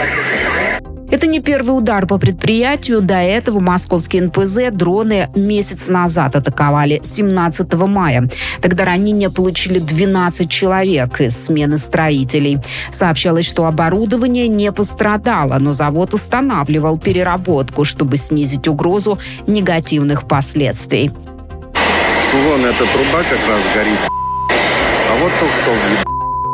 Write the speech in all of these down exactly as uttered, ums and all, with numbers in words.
Это не первый удар по предприятию. До этого московский эн пэ зэ дроны месяц назад атаковали семнадцатого мая. Тогда ранения получили двенадцать человек из смены строителей. Сообщалось, что оборудование не пострадало, но завод останавливал переработку, чтобы снизить угрозу негативных последствий. Вон эта труба как раз горит. А вот только что...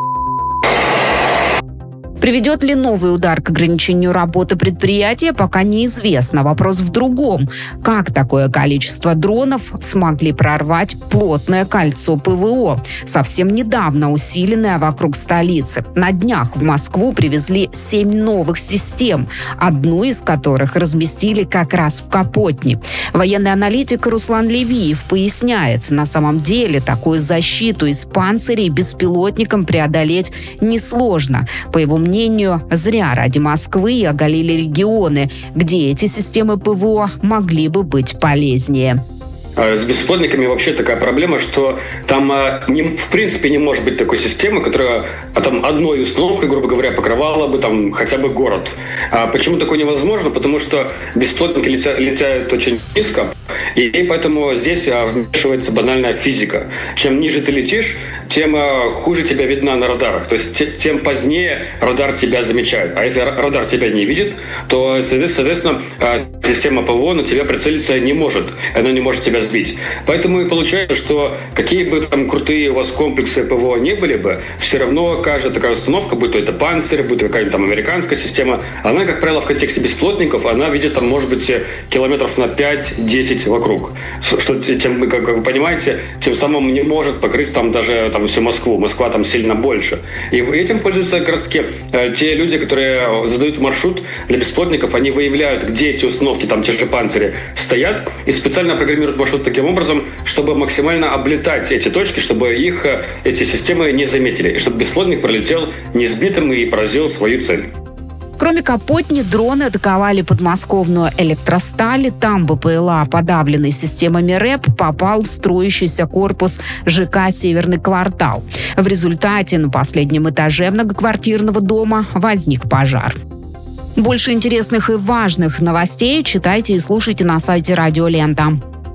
Приведет ли новый удар к ограничению работы предприятия, пока неизвестно. Вопрос в другом. Как такое количество дронов смогли прорвать плотное кольцо пэ вэ о, совсем недавно усиленное вокруг столицы? На днях в Москву привезли семь новых систем, одну из которых разместили как раз в Капотне. Военный аналитик Руслан Левиев поясняет, на самом деле такую защиту из панцирей беспилотникам преодолеть несложно. По его мнению, зря ради Москвы оголили регионы, где эти системы пэ вэ о могли бы быть полезнее. С беспилотниками вообще такая проблема, что там не, в принципе не может быть такой системы, которая а, там, одной установкой, грубо говоря, покрывала бы там хотя бы город. А почему такое невозможно? Потому что беспилотники летя, летят очень низко, и, и поэтому здесь а, вмешивается банальная физика. Чем ниже ты летишь, тем а, хуже тебя видно на радарах. То есть те, тем позднее радар тебя замечает. А если радар тебя не видит, то, соответственно, а, система пэ вэ о на тебя прицелиться не может. Она не может тебя сбить. Поэтому и получается, что какие бы там крутые у вас комплексы пэ вэ о не были бы, все равно каждая такая установка, будь то это панцирь, будь то какая-нибудь там американская система, она, как правило, в контексте беспилотников, она видит там, может быть, километров на пять-десять вокруг. Что, тем, как, как вы понимаете, тем самым не может покрыть там даже там, всю Москву. Москва там сильно больше. И этим пользуются как раз э, те люди, которые задают маршрут для беспилотников, они выявляют, где эти установки, там те же панцири, стоят, и специально программируют маршрут таким образом, чтобы максимально облетать эти точки, чтобы их, эти системы не заметили, и чтобы беспилотник пролетел несбитым и поразил свою цель. Кроме Капотни, дроны атаковали подмосковную Электросталь. Там бэ пэ эл а, подавленный системами РЭП, попал в строящийся корпус ЖК «Северный квартал». В результате на последнем этаже многоквартирного дома возник пожар. Больше интересных и важных новостей читайте и слушайте на сайте Радио Лента.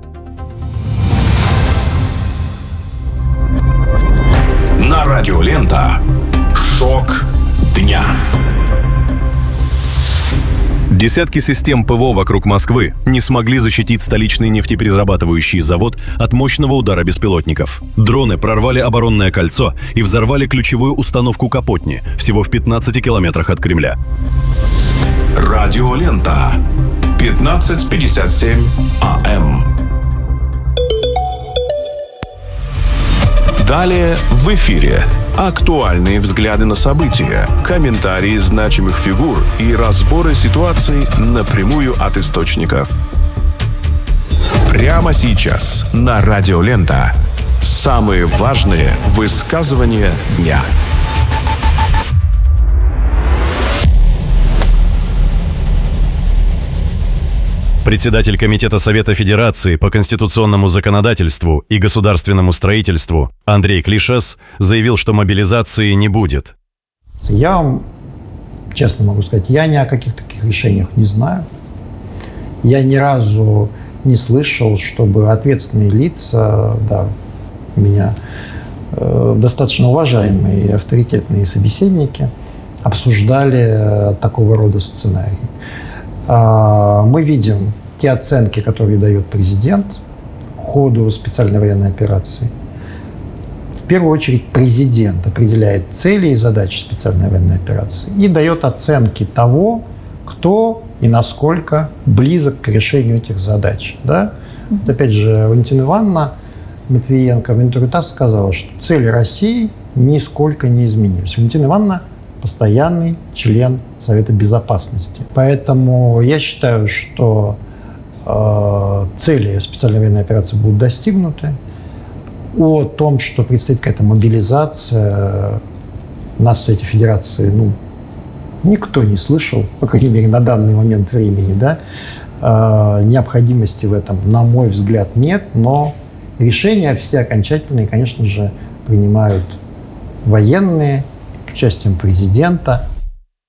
На Радио Лента. Шок дня. Десятки систем пэ вэ о вокруг Москвы не смогли защитить столичный нефтеперерабатывающий завод от мощного удара беспилотников. Дроны прорвали оборонное кольцо и взорвали ключевую установку Капотни всего в пятнадцати километрах от Кремля. Радио Лента. пятнадцать пятьдесят семь а эм. Далее в эфире. Актуальные взгляды на события, комментарии значимых фигур и разборы ситуаций напрямую от источников. Прямо сейчас на Радио Лента. Самые важные высказывания дня. Председатель Комитета Совета Федерации по конституционному законодательству и государственному строительству Андрей Клишес заявил, что мобилизации не будет. Я вам честно могу сказать, я ни о каких таких решениях не знаю. Я ни разу не слышал, чтобы ответственные лица, да, у меня э, достаточно уважаемые и авторитетные собеседники, обсуждали такого рода сценарии. Мы видим те оценки, которые дает президент ходу специальной военной операции. В первую очередь президент определяет цели и задачи специальной военной операции и дает оценки того, кто и насколько близок к решению этих задач. Да? Вот опять же, Валентина Ивановна Матвиенко в интервью ТАСС сказала, что цели России нисколько не изменились. Валентина Ивановна постоянный член Совета Безопасности. Поэтому я считаю, что э, цели специальной военной операции будут достигнуты. О том, что предстоит какая-то мобилизация, нас в Совете Федерации, ну, никто не слышал, по крайней мере, на данный момент времени, да. Э, необходимости в этом, на мой взгляд, нет, но решения все окончательные, конечно же, принимают военные, участием президента.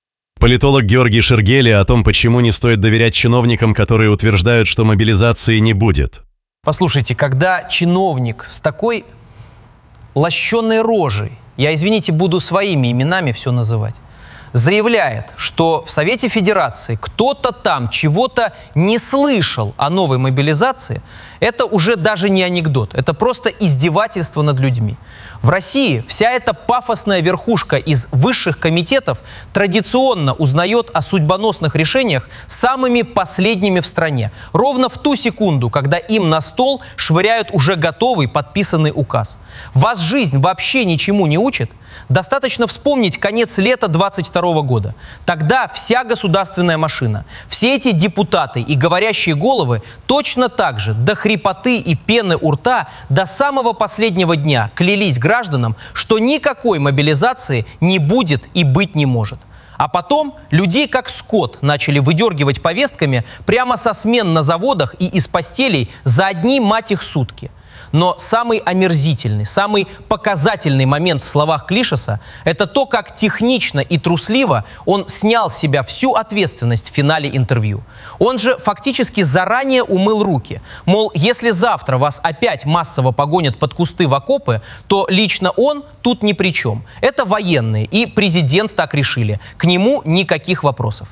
Политолог Георгий Шергели о том, почему не стоит доверять чиновникам, которые утверждают, что мобилизации не будет. Послушайте, когда чиновник с такой лощеной рожей, я, извините, буду своими именами все называть, заявляет, что в Совете Федерации кто-то там чего-то не слышал о новой мобилизации, это уже даже не анекдот, это просто издевательство над людьми. В России вся эта пафосная верхушка из высших комитетов традиционно узнает о судьбоносных решениях самыми последними в стране. Ровно в ту секунду, когда им на стол швыряют уже готовый подписанный указ. Вас жизнь вообще ничему не учит? Достаточно вспомнить конец лета двадцать второго года. Тогда вся государственная машина, все эти депутаты и говорящие головы точно так же до хрипоты и пены у рта до самого последнего дня клялись гражданам, что никакой мобилизации не будет и быть не может. А потом людей как скот начали выдергивать повестками прямо со смен на заводах и из постелей за одни, мать их, сутки. Но самый омерзительный, самый показательный момент в словах Клишеса – это то, как технично и трусливо он снял с себя всю ответственность в финале интервью. Он же фактически заранее умыл руки. Мол, если завтра вас опять массово погонят под кусты в окопы, то лично он тут ни при чем. Это военные, и президент так решили. К нему никаких вопросов.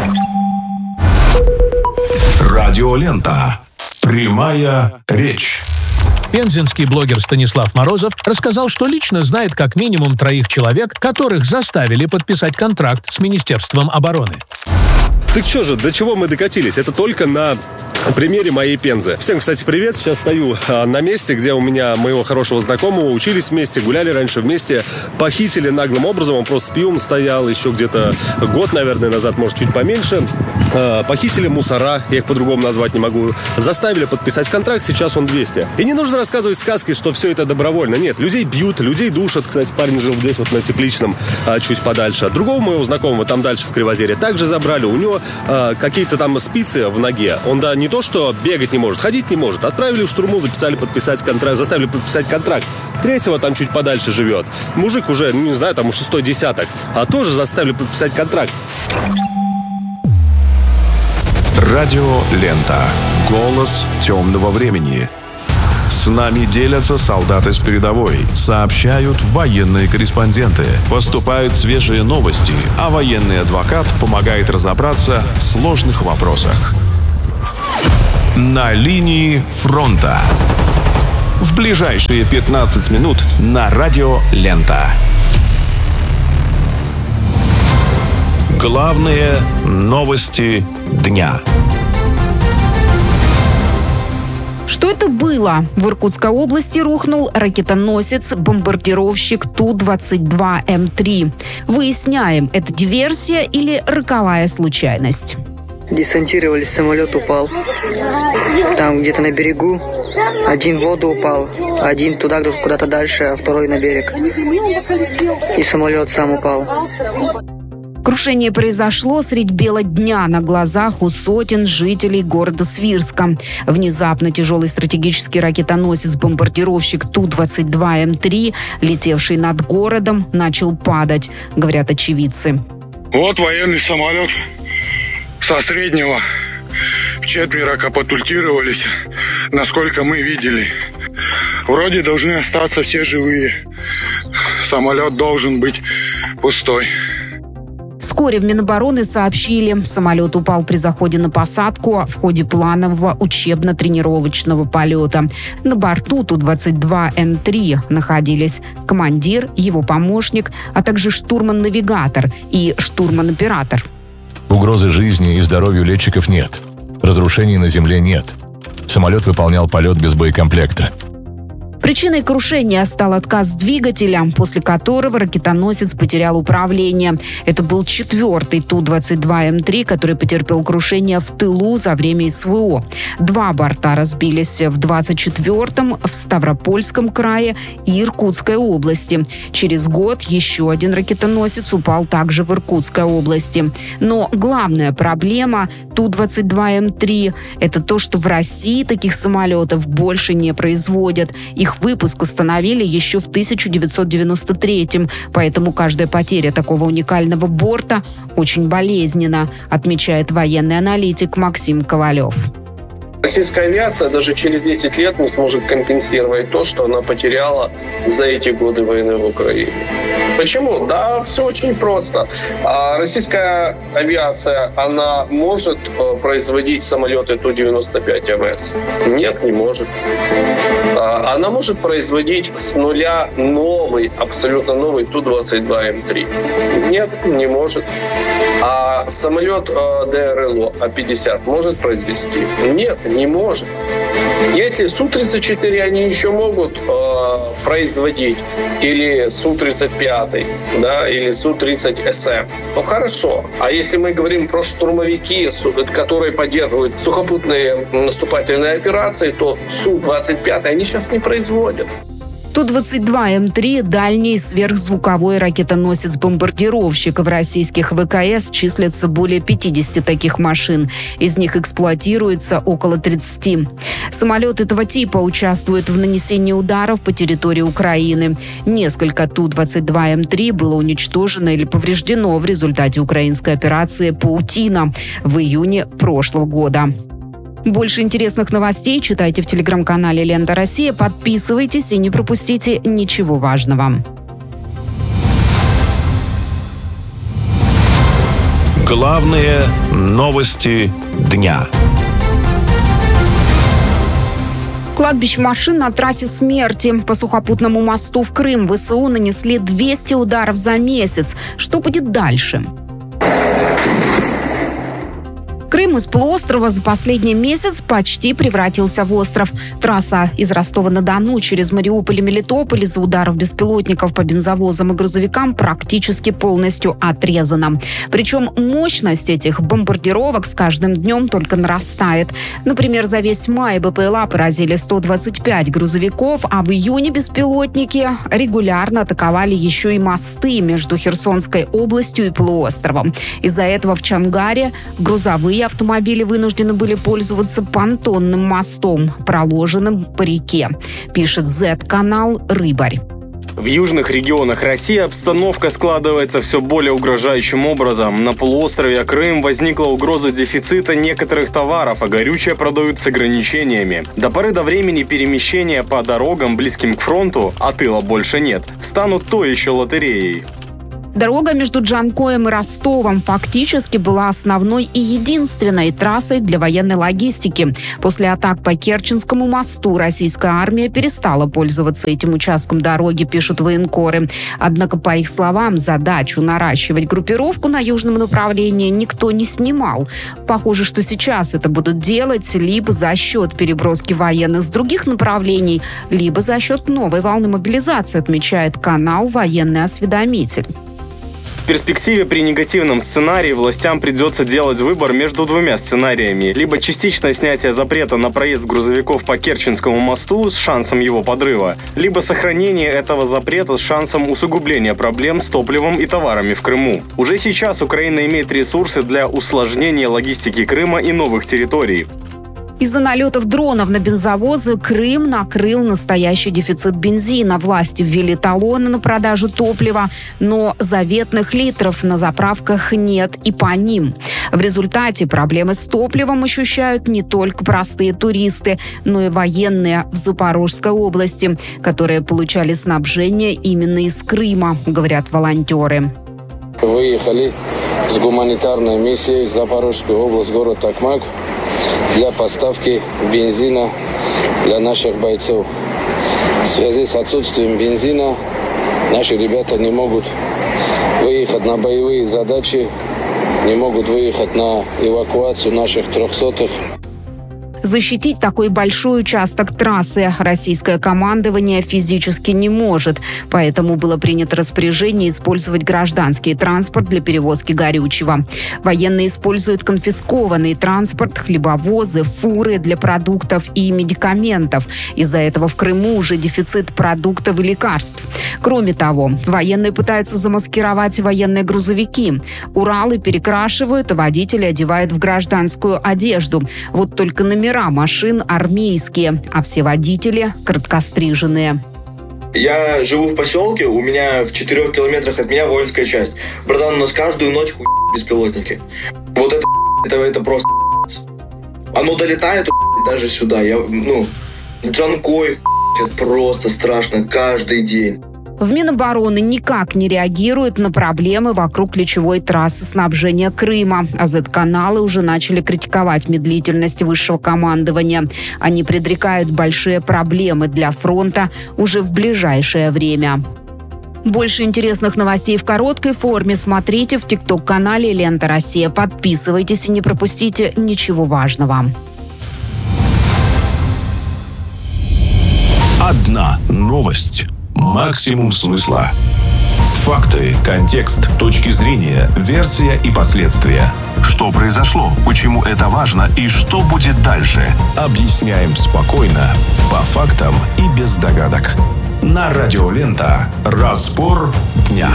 Радиолента. Прямая речь. Пензенский блогер Станислав Морозов рассказал, что лично знает как минимум троих человек, которых заставили подписать контракт с Министерством обороны. Так что же, до чего мы докатились? Это только на примере моей Пензы. Всем, кстати, привет. Сейчас стою а, на месте, где у меня моего хорошего знакомого учились вместе, гуляли раньше вместе, похитили наглым образом. Он просто с пивом стоял еще где-то год, наверное, назад, может, чуть поменьше. А, похитили мусора, я их по-другому назвать не могу. Заставили подписать контракт, сейчас он двести. И не нужно рассказывать сказки, что все это добровольно. Нет, людей бьют, людей душат. Кстати, парень жил здесь вот на Тепличном, а, чуть подальше. Другого моего знакомого там дальше в Кривозере также забрали. У него а, какие-то там спицы в ноге. Он, да, не то, что бегать не может, ходить не может. Отправили в штурму, записали подписать контракт, заставили подписать контракт. Третьего там чуть подальше живет. Мужик уже, ну не знаю, там уж шестой десяток. А тоже заставили подписать контракт. Радиолента. Голос темного времени. С нами делятся солдаты с передовой, сообщают военные корреспонденты, поступают свежие новости, а военный адвокат помогает разобраться в сложных вопросах. На линии фронта. В ближайшие пятнадцать минут на Радио Лента. Главные новости дня. Что это было? В Иркутской области рухнул ракетоносец-бомбардировщик Ту двадцать два М три. Выясняем, это диверсия или роковая случайность. Десантировались, самолет упал. Там где-то на берегу. Один в воду упал, один туда, куда-то дальше, а второй на берег. И самолет сам упал. Крушение произошло средь бела дня на глазах у сотен жителей города Свирска. Внезапно тяжелый стратегический ракетоносец-бомбардировщик Ту двадцать два М три, летевший над городом, начал падать, говорят очевидцы. Вот военный самолет со среднего четверо катапультировались, насколько мы видели. Вроде должны остаться все живые. Самолет должен быть пустой. Вскоре в Минобороны сообщили, самолет упал при заходе на посадку в ходе планового учебно-тренировочного полета. На борту Ту двадцать два М три находились командир, его помощник, а также штурман-навигатор и штурман-оператор. Угрозы жизни и здоровью летчиков нет. Разрушений на земле нет. Самолет выполнял полет без боекомплекта. Причиной крушения стал отказ двигателя, после которого ракетоносец потерял управление. Это был четвертый Ту двадцать два М три, который потерпел крушение в тылу за время С В О. Два борта разбились в двадцать четвёртом в Ставропольском крае и Иркутской области. Через год еще один ракетоносец упал также в Иркутской области. Но главная проблема Ту двадцать два М три – это то, что в России таких самолетов больше не производят. Их Их выпуск остановили еще в тысяча девятьсот девяносто третьем, поэтому каждая потеря такого уникального борта очень болезненна, отмечает военный аналитик Максим Ковалев. Российская авиация даже через десять лет не сможет компенсировать то, что она потеряла за эти годы войны в Украине. Почему? Да, все очень просто. Российская авиация, она может производить самолеты Ту девяносто пять эм эс? Нет, не может. Она может производить с нуля новый, абсолютно новый Ту двадцать два эм три? Нет, не может. А самолет Дэ Эр Эл О А пятьдесят может произвести? Нет, не может. Если Су тридцать четыре они еще могут э, производить, или Су тридцать пять, да, или Су тридцать Эс Эм, то хорошо. А если мы говорим про штурмовики, которые поддерживают сухопутные наступательные операции, то Су двадцать пять они сейчас не производят. Ту двадцать два Эм три – дальний сверхзвуковой ракетоносец-бомбардировщик. В российских вэ ка эс числится более пятидесяти таких машин. Из них эксплуатируется около тридцати. Самолет этого типа участвует в нанесении ударов по территории Украины. Несколько Ту двадцать два Эм три было уничтожено или повреждено в результате украинской операции «Паутина» в июне прошлого года. Больше интересных новостей читайте в телеграм-канале «Лента Россия». Подписывайтесь и не пропустите ничего важного. Главные новости дня. Кладбище машин на трассе смерти. По сухопутному мосту в Крым вэ эс у нанесли двести ударов за месяц. Что будет дальше? Крым из полуострова за последний месяц почти превратился в остров. Трасса из Ростова-на-Дону через Мариуполь и Мелитополь из-за ударов беспилотников по бензовозам и грузовикам практически полностью отрезана. Причем мощность этих бомбардировок с каждым днем только нарастает. Например, за весь май бэ пэ эл а поразили сто двадцать пять грузовиков, а в июне беспилотники регулярно атаковали еще и мосты между Херсонской областью и полуостровом. Из-за этого в Чангаре грузовые автомобили вынуждены были пользоваться понтонным мостом, проложенным по реке, пишет зет-канал «Рыбарь». В южных регионах России обстановка складывается все более угрожающим образом. На полуострове Крым возникла угроза дефицита некоторых товаров, а горючее продают с ограничениями. До поры до времени перемещения по дорогам, близким к фронту, а тыла больше нет, станут то еще лотереей. Дорога между Джанкоем и Ростовом фактически была основной и единственной трассой для военной логистики. После атак по Керченскому мосту российская армия перестала пользоваться этим участком дороги, пишут военкоры. Однако, по их словам, задачу наращивать группировку на южном направлении никто не снимал. Похоже, что сейчас это будут делать либо за счет переброски военных с других направлений, либо за счет новой волны мобилизации, отмечает канал «Военный осведомитель». В перспективе при негативном сценарии властям придется делать выбор между двумя сценариями. Либо частичное снятие запрета на проезд грузовиков по Керченскому мосту с шансом его подрыва, либо сохранение этого запрета с шансом усугубления проблем с топливом и товарами в Крыму. Уже сейчас Украина имеет ресурсы для усложнения логистики Крыма и новых территорий. Из-за налетов дронов на бензовозы Крым накрыл настоящий дефицит бензина. Власти ввели талоны на продажу топлива, но заветных литров на заправках нет и по ним. В результате проблемы с топливом ощущают не только простые туристы, но и военные в Запорожской области, которые получали снабжение именно из Крыма, говорят волонтеры. Выехали с гуманитарной миссией в Запорожскую область, город Токмак, для поставки бензина для наших бойцов. В связи с отсутствием бензина наши ребята не могут выехать на боевые задачи, не могут выехать на эвакуацию наших трехсотых. Защитить такой большой участок трассы российское командование физически не может. Поэтому было принято распоряжение использовать гражданский транспорт для перевозки горючего. Военные используют конфискованный транспорт, хлебовозы, фуры для продуктов и медикаментов. Из-за этого в Крыму уже дефицит продуктов и лекарств. Кроме того, военные пытаются замаскировать военные грузовики. Уралы перекрашивают, а водители одевают в гражданскую одежду. Вот только номера Номера машин армейские, а все водители краткостриженные. Я живу в поселке, у меня в четырех километрах от меня воинская часть. Братан, у нас каждую ночь хуй беспилотники. Вот это, это, это просто оно долетает даже сюда. Я, ну, Джанкой, это просто страшно каждый день. В Минобороны никак не реагируют на проблемы вокруг ключевой трассы снабжения Крыма. А зет-каналы уже начали критиковать медлительность высшего командования. Они предрекают большие проблемы для фронта уже в ближайшее время. Больше интересных новостей в короткой форме смотрите в тикток-канале «Лента Россия». Подписывайтесь и не пропустите ничего важного. Одна новость. Максимум смысла. Факты, контекст, точки зрения, версия и последствия. Что произошло, почему это важно и что будет дальше. Объясняем спокойно, по фактам и без догадок. На радио «Лента». Разбор дня.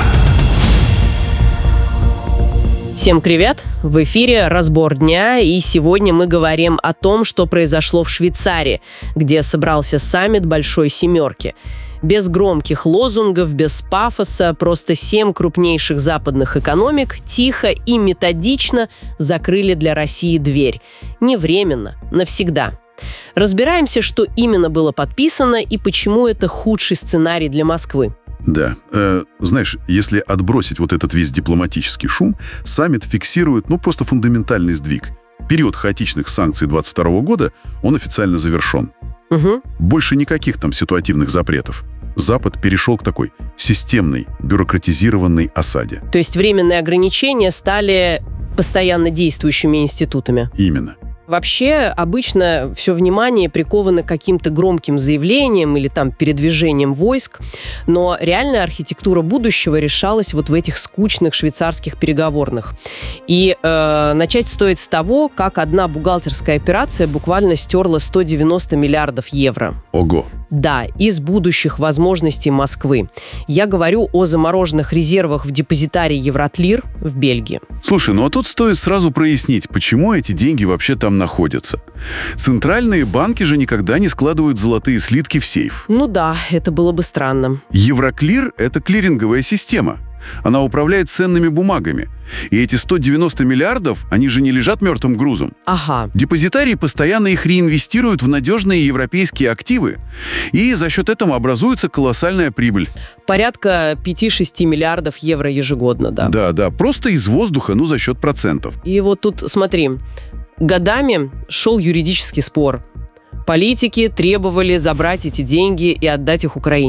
Всем привет! В эфире «Разбор дня», и сегодня мы говорим о том, что произошло в Швейцарии, где собрался саммит Большой Семерки. Без громких лозунгов, без пафоса, просто семь крупнейших западных экономик тихо и методично закрыли для России дверь. Не временно, навсегда. Разбираемся, что именно было подписано и почему это худший сценарий для Москвы. Да. Э, знаешь, если отбросить вот этот весь дипломатический шум, саммит фиксирует, ну, просто фундаментальный сдвиг. Период хаотичных санкций двадцать второго года, он официально завершен. Угу. Больше никаких там ситуативных запретов. Запад перешел к такой системной, бюрократизированной осаде. То есть временные ограничения стали постоянно действующими институтами? Именно. Вообще, обычно все внимание приковано к каким-то громким заявлениям или там передвижением войск, но реальная архитектура будущего решалась вот в этих скучных швейцарских переговорных. И э, начать стоит с того, как одна бухгалтерская операция буквально стерла сто девяносто миллиардов евро. Ого! Да, из будущих возможностей Москвы. Я говорю о замороженных резервах в депозитарии Евротлир в Бельгии. Слушай, ну а тут стоит сразу прояснить, почему эти деньги вообще там находятся. Центральные банки же никогда не складывают золотые слитки в сейф. Ну да, это было бы странно. Евроклир – это клиринговая система. Она управляет ценными бумагами. И эти сто девяносто миллиардов, они же не лежат мертвым грузом. Ага. Депозитарии постоянно их реинвестируют в надежные европейские активы. И за счет этого образуется колоссальная прибыль. Порядка пять-шесть миллиардов евро ежегодно, да. Да, да, просто из воздуха, ну, за счет процентов. И вот тут, смотри, годами шел юридический спор. Политики требовали забрать эти деньги и отдать их Украине.